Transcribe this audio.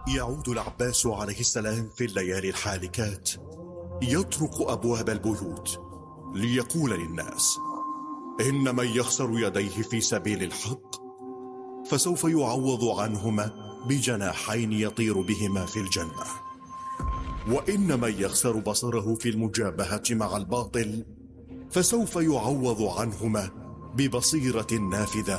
يعود العباس عليه السلام في الليالي الحالكات يطرق أبواب البيوت ليقول للناس: إن من يخسر يديه في سبيل الحق فسوف يعوض عنهما بجناحين يطير بهما في الجنة، وإن من يخسر بصره في المجابهة مع الباطل فسوف يعوض عنهما ببصيرة نافذة